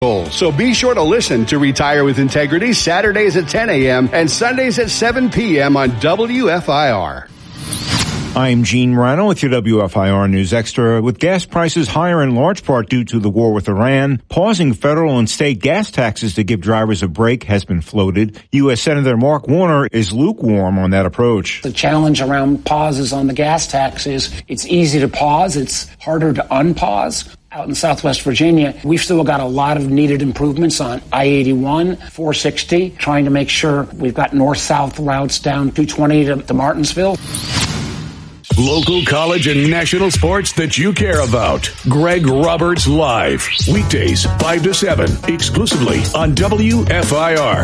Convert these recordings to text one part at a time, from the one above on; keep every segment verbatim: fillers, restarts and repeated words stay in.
So be sure to listen to Retire with Integrity Saturdays at ten a.m. and Sundays at seven p.m. on W F I R. I'm Gene Rano with your W F I R News Extra. With gas prices higher in large part due to the war with Iran, pausing federal and state gas taxes to give drivers a break has been floated. U S. Senator Mark Warner is lukewarm on that approach. The challenge around pauses on the gas tax is it's easy to pause. It's harder to unpause. Out in Southwest Virginia, we've still got a lot of needed improvements on I eighty-one, four sixty, trying to make sure we've got north-south routes down two twenty to, to Martinsville. Local, college, and national sports that you care about. Greg Roberts Live. Weekdays, five to seven, exclusively on W F I R.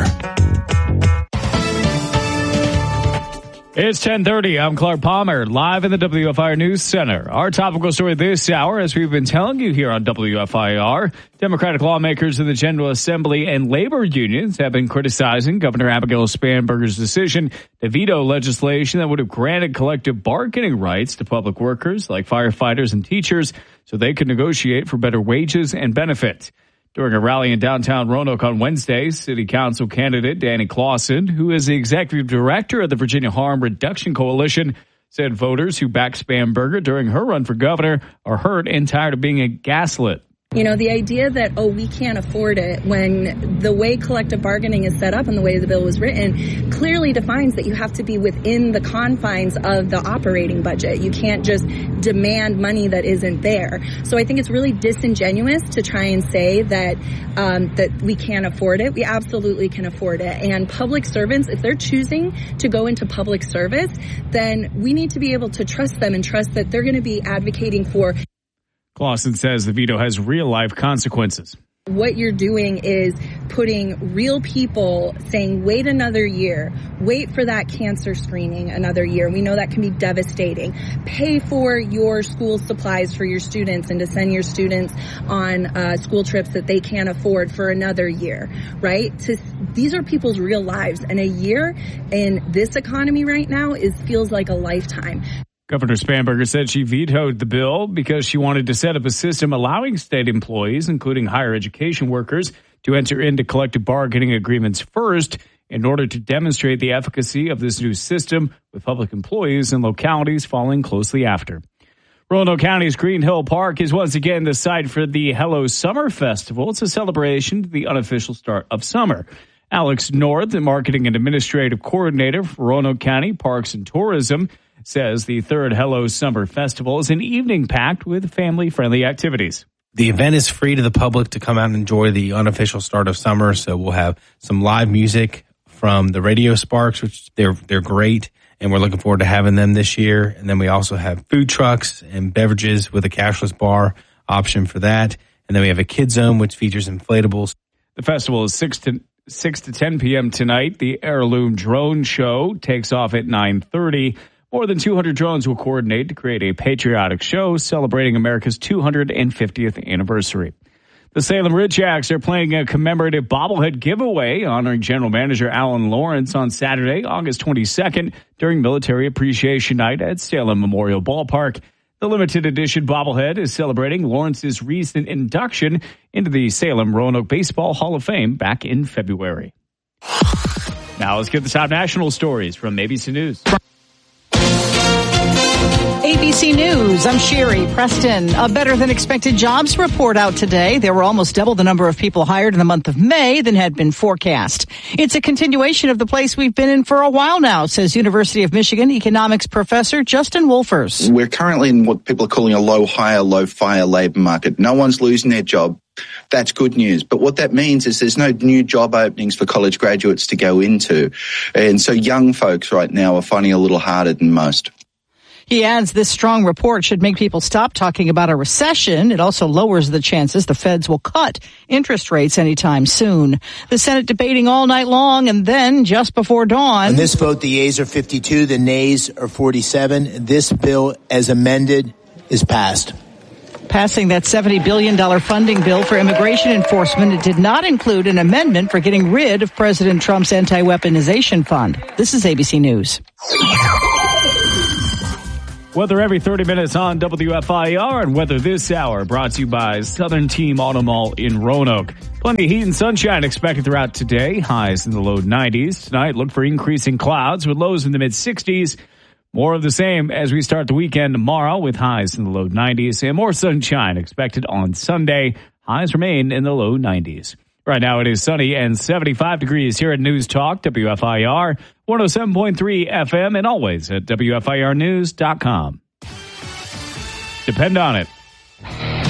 It's ten thirty. I'm Clark Palmer, live in the W F I R News Center. Our topical story this hour, as we've been telling you here on W F I R, Democratic lawmakers in the General Assembly and labor unions have been criticizing Governor Abigail Spanberger's decision to veto legislation that would have granted collective bargaining rights to public workers like firefighters and teachers so they could negotiate for better wages and benefits. During a rally in downtown Roanoke on Wednesday, City Council candidate Danny Clausen, who is the executive director of the Virginia Harm Reduction Coalition, said voters who backed Spanberger during her run for governor are hurt and tired of being gaslit. You know, the idea that, oh, we can't afford it when the way collective bargaining is set up and the way the bill was written clearly defines that you have to be within the confines of the operating budget. You can't just demand money that isn't there. So I think it's really disingenuous to try and say that um, that we can't afford it. We absolutely can afford it. And public servants, if they're choosing to go into public service, then we need to be able to trust them and trust that they're going to be advocating for. Clausen says the veto has real-life consequences. What you're doing is putting real people saying, wait another year, wait for that cancer screening another year. We know that can be devastating. Pay for your school supplies for your students and to send your students on uh, school trips that they can't afford for another year, right? To, these are people's real lives, and a year in this economy right now is feels like a lifetime. Governor Spanberger said she vetoed the bill because she wanted to set up a system allowing state employees, including higher education workers, to enter into collective bargaining agreements first in order to demonstrate the efficacy of this new system, with public employees and localities following closely after. Roanoke County's Green Hill Park is once again the site for the Hello Summer Festival. It's a celebration to the unofficial start of summer. Alex North, the Marketing and Administrative Coordinator for Roanoke County Parks and Tourism, says the third Hello Summer Festival is an evening packed with family-friendly activities. The event is free to the public to come out and enjoy the unofficial start of summer. So we'll have some live music from the Radio Sparks, which they're they're great, and we're looking forward to having them this year. And then we also have food trucks and beverages with a cashless bar option for that. And then we have a Kid Zone, which features inflatables. The festival is six to six to ten p.m. tonight. The Heirloom Drone Show takes off at nine thirty. More than two hundred drones will coordinate to create a patriotic show celebrating America's two hundred fiftieth anniversary. The Salem Ridgejacks are playing a commemorative bobblehead giveaway honoring General Manager Alan Lawrence on Saturday, August twenty-second, during Military Appreciation Night at Salem Memorial Ballpark. The limited edition bobblehead is celebrating Lawrence's recent induction into the Salem Roanoke Baseball Hall of Fame back in February. Now let's get the top national stories from A B C News. A B C News, I'm Sherry Preston. A better-than-expected jobs report out today. There were almost double the number of people hired in the month of May than had been forecast. It's a continuation of the place we've been in for a while now, says University of Michigan economics professor Justin Wolfers. We're currently in what people are calling a low-hire, low-fire labor market. No one's losing their job. That's good news. But what that means is there's no new job openings for college graduates to go into. And so young folks right now are finding it a little harder than most. He adds this strong report should make people stop talking about a recession. It also lowers the chances the feds will cut interest rates anytime soon. The Senate debating all night long, and then just before dawn. On this vote, the yeas are fifty-two, the nays are forty-seven. This bill, as amended, is passed. Passing that seventy billion dollars funding bill for immigration enforcement, it did not include an amendment for getting rid of President Trump's anti-weaponization fund. This is A B C News. Weather every thirty minutes on W F I R, and weather this hour brought to you by Southern Team Auto Mall in Roanoke. Plenty of heat and sunshine expected throughout today. Highs in the low nineties. Tonight, look for increasing clouds with lows in the mid sixties. More of the same as we start the weekend tomorrow with highs in the low nineties and more sunshine expected on Sunday. Highs remain in the low nineties. Right now it is sunny and seventy-five degrees here at News Talk, W F I R, one oh seven point three F M, and always at W F I R news dot com. Depend on it.